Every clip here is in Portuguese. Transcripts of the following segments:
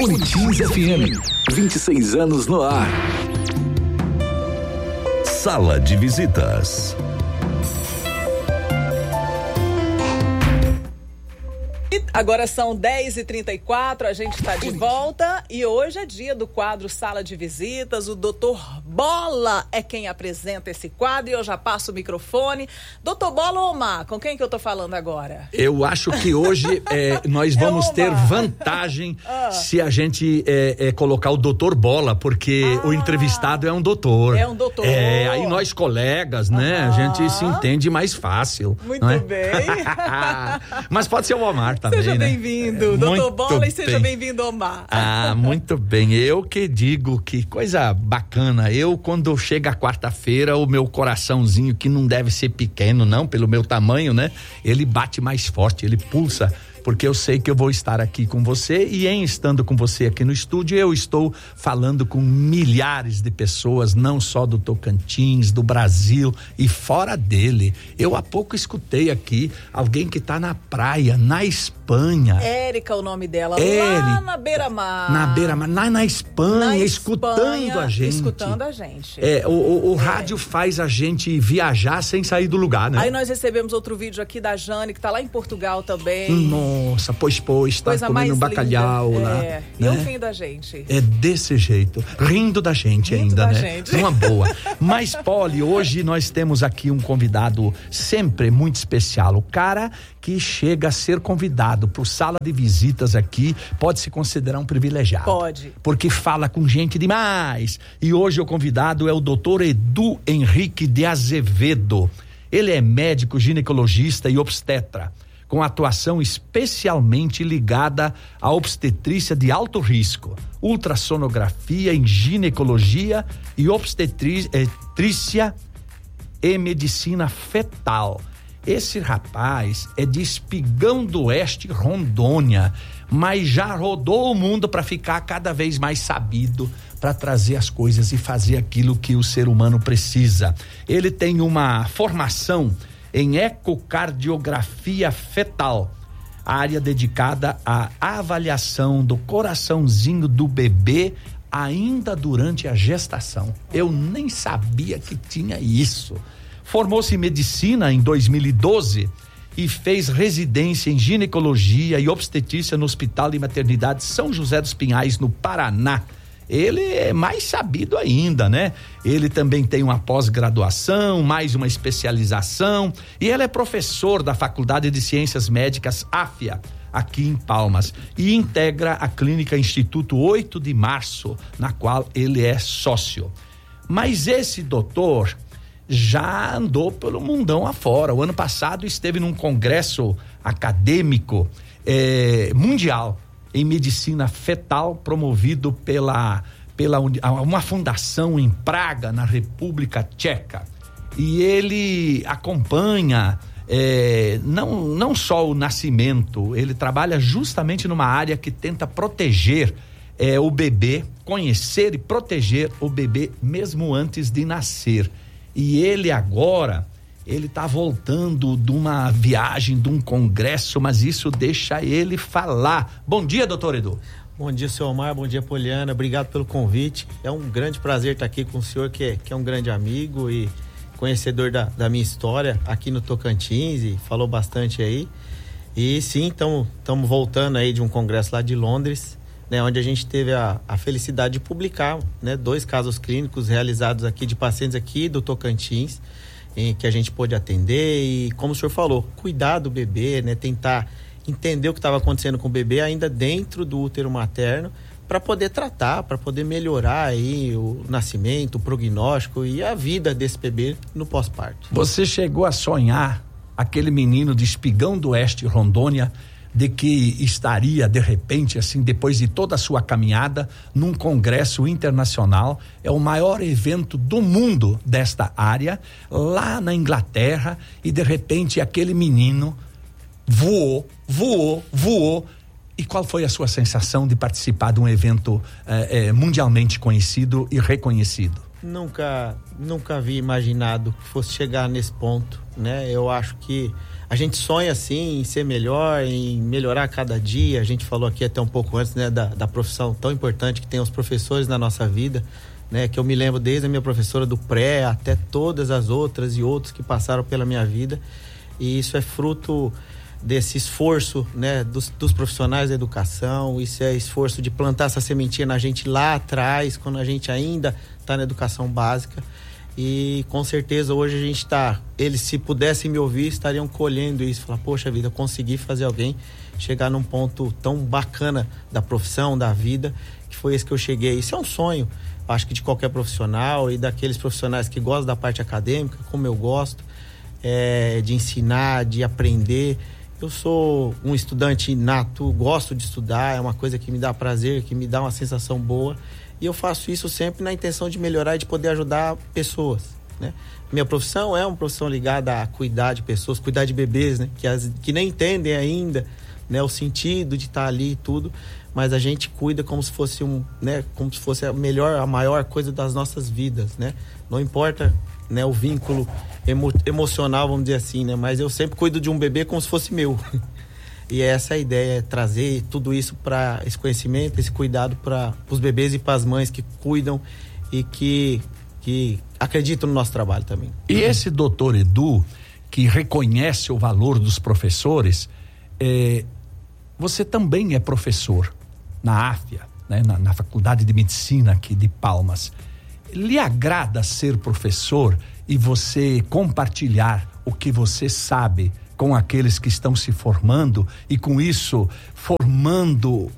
Bonitinhos FM, 26 anos no ar. Sala de visitas. Agora são 10h34, a gente está de volta e hoje é dia do quadro Sala de Visitas. O Doutor Bola é quem apresenta esse quadro e eu já passo o microfone. Doutor Bola ou Omar, com quem que eu tô falando agora? Eu acho que hoje nós vamos ter vantagem se a gente colocar o Doutor Bola, porque o entrevistado é um doutor. É um doutor. Aí nós colegas, né? A gente se entende mais fácil. Muito bem. Mas pode ser o Omar também. Seja bem-vindo, Doutor Bola, e seja bem-vindo, Omar. Muito bem. Eu que digo que coisa bacana. Eu, quando chega a quarta-feira, o meu coraçãozinho, que não deve ser pequeno, não, pelo meu tamanho, né? Ele bate mais forte, ele pulsa. Porque eu sei que eu vou estar aqui com você e em estando com você aqui no estúdio, eu estou falando com milhares de pessoas, não só do Tocantins, do Brasil e fora dele. Eu há pouco escutei aqui alguém que está na praia, na Espanha. Érica, o nome dela, lá na beira-mar. Na beira-mar, na Espanha, escutando a gente. Escutando a gente. O rádio faz a gente viajar sem sair do lugar, né? Aí nós recebemos outro vídeo aqui da Jane, que tá lá em Portugal também. Nossa, pois, tá coisa comendo um bacalhau lá. Né? E o fim da gente. É desse jeito, rindo da gente ainda, né? Gente. Uma boa. Mas, Poli, hoje nós temos aqui um convidado sempre muito especial. O cara que chega a ser convidado pro Sala de Visitas aqui pode se considerar um privilegiado. Pode. Porque fala com gente demais. E hoje o convidado é o Dr. Edu Henrique de Azevedo. Ele é médico, ginecologista e obstetra, com atuação especialmente ligada à obstetrícia de alto risco, ultrassonografia em ginecologia e obstetrícia e medicina fetal. Esse rapaz é de Espigão do Oeste, Rondônia, mas já rodou o mundo para ficar cada vez mais sabido, para trazer as coisas e fazer aquilo que o ser humano precisa. Ele tem uma formação em ecocardiografia fetal, área dedicada à avaliação do coraçãozinho do bebê ainda durante a gestação. Eu nem sabia que tinha isso. Formou-se em medicina em 2012 e fez residência em ginecologia e obstetrícia no Hospital de Maternidade São José dos Pinhais, no Paraná. Ele é mais sabido ainda, né? Ele também tem uma pós-graduação, mais uma especialização, e ele é professor da Faculdade de Ciências Médicas AFIA, aqui em Palmas, e integra a clínica Instituto 8 de Março, na qual ele é sócio. Mas esse doutor já andou pelo mundão afora. O ano passado esteve num congresso acadêmico mundial em medicina fetal, promovido pela uma fundação em Praga, na República Tcheca. E ele acompanha não só o nascimento, ele trabalha justamente numa área que tenta proteger o bebê, conhecer e proteger o bebê mesmo antes de nascer. E ele agora, ele tá voltando de uma viagem, de um congresso, mas isso deixa ele falar. Bom dia, doutor Edu. Bom dia, seu Omar, bom dia, Poliana, obrigado pelo convite. É um grande prazer estar aqui com o senhor, que é um grande amigo e conhecedor da minha história aqui no Tocantins, e falou bastante aí. E sim, estamos voltando aí de um congresso lá de Londres, né, onde a gente teve a felicidade de publicar, né, 2 casos clínicos realizados aqui de pacientes aqui do Tocantins, em que a gente pôde atender e, como o senhor falou, cuidar do bebê, né, tentar entender o que estava acontecendo com o bebê ainda dentro do útero materno, para poder tratar, para poder melhorar aí o nascimento, o prognóstico e a vida desse bebê no pós-parto. Você chegou a sonhar aquele menino de Espigão do Oeste, Rondônia, de que estaria, de repente, assim, depois de toda a sua caminhada, num congresso internacional, é o maior evento do mundo desta área, lá na Inglaterra, e de repente aquele menino voou. E qual foi a sua sensação de participar de um evento mundialmente conhecido e reconhecido? Nunca havia imaginado que fosse chegar nesse ponto, né? Eu acho que a gente sonha, sim, em ser melhor, em melhorar a cada dia. A gente falou aqui até um pouco antes, né, da profissão tão importante que tem os professores na nossa vida, né? Que eu me lembro desde a minha professora do pré até todas as outras e outros que passaram pela minha vida. E isso é fruto desse esforço, né, dos profissionais da educação. Isso é esforço de plantar essa sementinha na gente lá atrás, quando a gente ainda está na educação básica. E com certeza hoje a gente eles, se pudessem me ouvir, estariam colhendo isso, falar, poxa vida, eu consegui fazer alguém chegar num ponto tão bacana da profissão, da vida, que foi esse que eu cheguei. Isso é um sonho, acho que de qualquer profissional e daqueles profissionais que gostam da parte acadêmica, como eu gosto, de ensinar, de aprender. Eu sou um estudante nato, gosto de estudar, é uma coisa que me dá prazer, que me dá uma sensação boa. E eu faço isso sempre na intenção de melhorar e de poder ajudar pessoas, né? Minha profissão é uma profissão ligada a cuidar de pessoas, cuidar de bebês, né? Que nem entendem ainda, né, o sentido de estar ali e tudo, mas a gente cuida como se fosse como se fosse a maior coisa das nossas vidas, né? Não importa, né, o vínculo emocional, vamos dizer assim, né? Mas eu sempre cuido de um bebê como se fosse meu. E essa é a ideia, é trazer tudo isso para esse conhecimento, esse cuidado para os bebês e para as mães que cuidam e que acreditam no nosso trabalho também. E esse doutor Edu, que reconhece o valor dos professores, você também é professor na AFIA, né? Na Faculdade de Medicina aqui de Palmas. Lhe agrada ser professor e você compartilhar o que você sabe com aqueles que estão se formando e com isso formando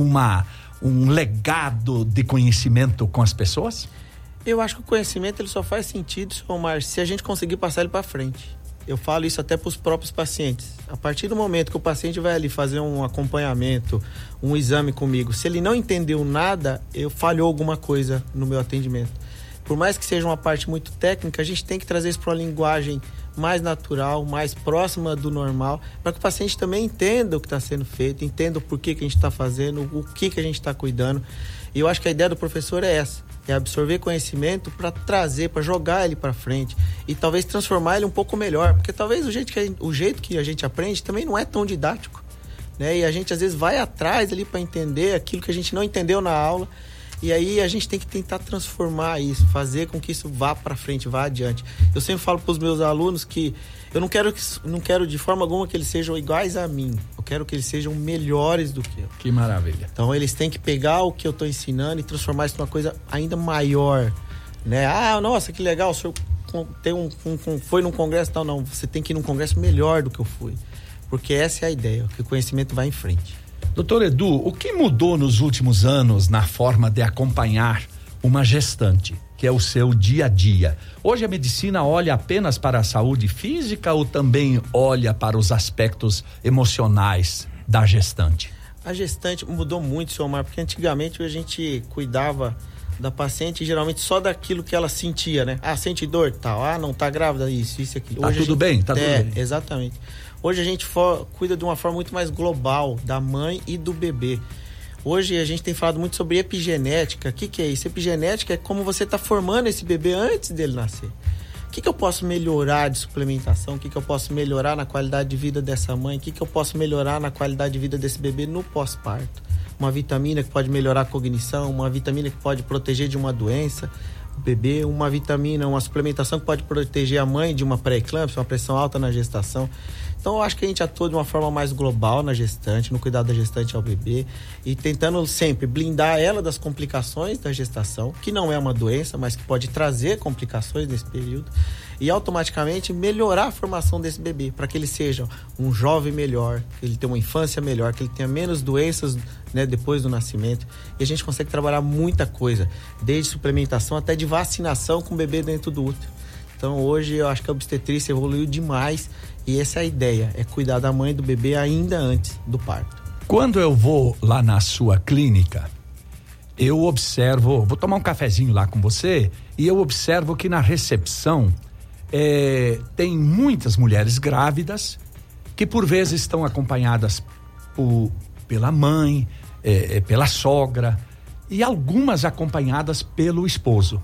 um legado de conhecimento com as pessoas? Eu acho que o conhecimento ele só faz sentido, Sr. Omar, se a gente conseguir passar ele para frente. Eu falo isso até para os próprios pacientes. A partir do momento que o paciente vai ali fazer um acompanhamento, um exame comigo, se ele não entendeu nada, falhou alguma coisa no meu atendimento. Por mais que seja uma parte muito técnica, a gente tem que trazer isso para uma linguagem mais natural, mais próxima do normal, para que o paciente também entenda o que está sendo feito, entenda o porquê que a gente está fazendo, o que a gente está cuidando. E eu acho que a ideia do professor é essa, é absorver conhecimento para trazer, para jogar ele para frente e talvez transformar ele um pouco melhor, porque talvez o jeito que a gente aprende também não é tão didático, né? E a gente às vezes vai atrás ali para entender aquilo que a gente não entendeu na aula. E aí a gente tem que tentar transformar isso, fazer com que isso vá para frente, vá adiante. Eu sempre falo para os meus alunos que eu não quero de forma alguma que eles sejam iguais a mim. Eu quero que eles sejam melhores do que eu. Que maravilha. Então eles têm que pegar o que eu estou ensinando e transformar isso numa coisa ainda maior, né? Ah, nossa, que legal, o senhor foi num congresso e tal. Não, você tem que ir num congresso melhor do que eu fui. Porque essa é a ideia, que o conhecimento vai em frente. Doutor Edu, o que mudou nos últimos anos na forma de acompanhar uma gestante, que é o seu dia a dia? Hoje a medicina olha apenas para a saúde física ou também olha para os aspectos emocionais da gestante? A gestante mudou muito, Sr. Omar, porque antigamente a gente cuidava da paciente geralmente só daquilo que ela sentia, né? Ah, sente dor, tal. Ah, não tá grávida, isso, aquilo. Tá tudo bem, tá tudo bem. Exatamente. Hoje a gente cuida de uma forma muito mais global da mãe e do bebê. Hoje a gente tem falado muito sobre epigenética. O que é isso? Epigenética é como você está formando esse bebê antes dele nascer. O que eu posso melhorar de suplementação? O que eu posso melhorar na qualidade de vida dessa mãe? O que eu posso melhorar na qualidade de vida desse bebê no pós-parto? Uma vitamina que pode melhorar a cognição, uma vitamina que pode proteger de uma doença, o bebê, uma vitamina, uma suplementação que pode proteger a mãe de uma pré-eclâmpsia, uma pressão alta na gestação. Então eu acho que a gente atua de uma forma mais global na gestante, no cuidado da gestante ao bebê e tentando sempre blindar ela das complicações da gestação, que não é uma doença, mas que pode trazer complicações nesse período e automaticamente melhorar a formação desse bebê, para que ele seja um jovem melhor, que ele tenha uma infância melhor, que ele tenha menos doenças, né, depois do nascimento. E a gente consegue trabalhar muita coisa, desde suplementação até de vacinação com o bebê dentro do útero. Então hoje eu acho que a obstetrícia evoluiu demais e essa é a ideia, é cuidar da mãe e do bebê ainda antes do parto. Quando eu vou lá na sua clínica, eu observo, vou tomar um cafezinho lá com você e eu observo que na recepção tem muitas mulheres grávidas que por vezes estão acompanhadas pela mãe, pela sogra e algumas acompanhadas pelo esposo.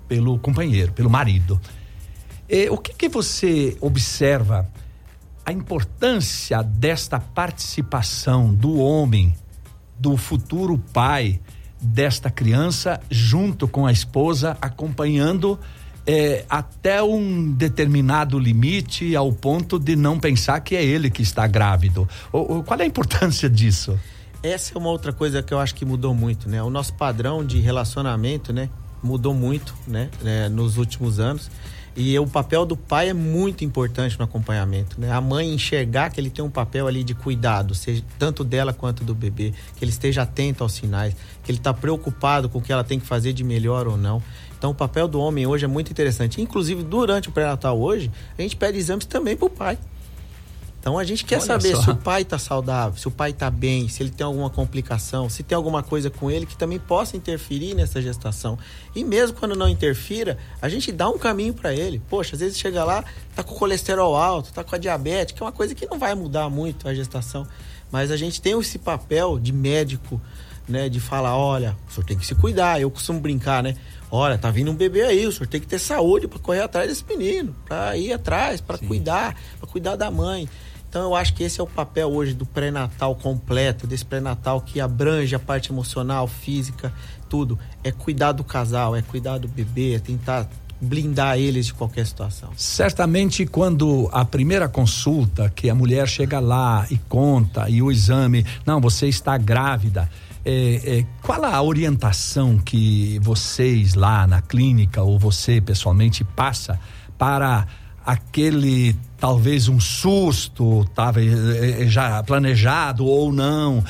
pelo companheiro, pelo marido. O que você observa a importância desta participação do homem, do futuro pai desta criança, junto com a esposa, acompanhando até um determinado limite, ao ponto de não pensar que é ele que está grávido? Qual é a importância disso? Essa é uma outra coisa que eu acho que mudou muito, né? O nosso padrão de relacionamento, né, mudou muito, né, nos últimos anos. E o papel do pai é muito importante no acompanhamento, né? A mãe enxergar que ele tem um papel ali de cuidado, seja tanto dela quanto do bebê, que ele esteja atento aos sinais, que ele está preocupado com o que ela tem que fazer de melhor ou não. Então o papel do homem hoje é muito interessante. Inclusive, durante o pré-natal hoje, a gente pede exames também para o pai. Então a gente quer saber se o pai está saudável, se o pai está bem, se ele tem alguma complicação, se tem alguma coisa com ele que também possa interferir nessa gestação. E mesmo quando não interfira, a gente dá um caminho para ele. Poxa, às vezes chega lá, tá com o colesterol alto, tá com a diabetes, que é uma coisa que não vai mudar muito a gestação. Mas a gente tem esse papel de médico, né, de falar, olha, o senhor tem que se cuidar. Eu costumo brincar, né? Olha, tá vindo um bebê aí, o senhor tem que ter saúde para correr atrás desse menino, para ir atrás, para cuidar da mãe. Então eu acho que esse é o papel hoje do pré-natal completo, desse pré-natal que abrange a parte emocional, física, tudo. É cuidar do casal, é cuidar do bebê, é tentar blindar eles de qualquer situação. Certamente quando a primeira consulta, que a mulher chega lá e conta, e o exame, não, você está grávida, qual a orientação que vocês lá na clínica ou você pessoalmente passa para aquele talvez um susto, já planejado ou não,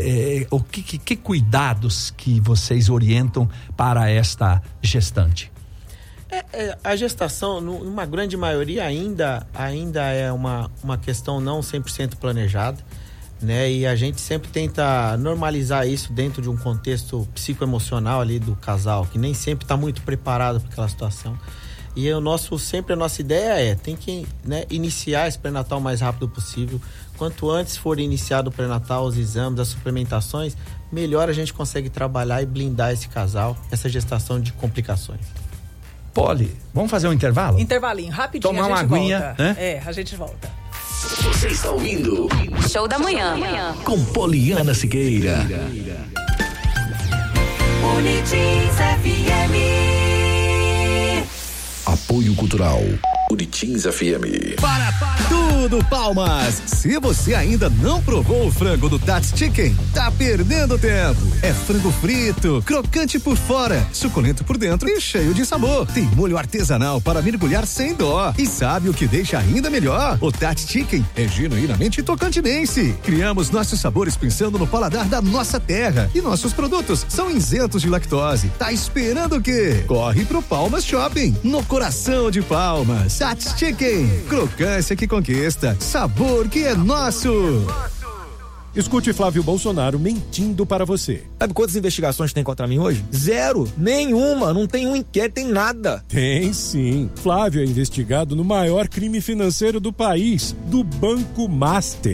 que cuidados que vocês orientam para esta gestante? A gestação, numa grande maioria, ainda é uma questão não 100% planejada, né? E a gente sempre tenta normalizar isso dentro de um contexto psicoemocional ali do casal, que nem sempre está muito preparado para aquela situação. E a nossa ideia tem que, né, iniciar esse pré-natal o mais rápido possível. Quanto antes for iniciado o pré-natal, os exames, as suplementações, melhor a gente consegue trabalhar e blindar esse casal, essa gestação de complicações. Poli, vamos fazer um intervalo? Intervalinho, rapidinho. Tomar uma aguinha, volta. Né? A gente volta. Você está ouvindo Show da Manhã. Com Poliana Siqueira. Unitins FM. Apoio Cultural Unitins FM. Para tudo, Palmas! Se você ainda não provou o frango do Tats Chicken, tá perdendo tempo. É frango frito, crocante por fora, suculento por dentro e cheio de sabor. Tem molho artesanal para mergulhar sem dó. E sabe o que deixa ainda melhor? O Tats Chicken é genuinamente tocantinense. Criamos nossos sabores pensando no paladar da nossa terra. E nossos produtos são isentos de lactose. Tá esperando o quê? Corre pro Palmas Shopping, no coração de Palmas. Tats Chicken, crocância que conquista, sabor que é nosso. Escute Flávio Bolsonaro mentindo para você. Sabe quantas investigações tem contra mim hoje? 0, nenhuma, não tem um inquérito, tem nada. Tem sim. Flávio é investigado no maior crime financeiro do país, do Banco Master.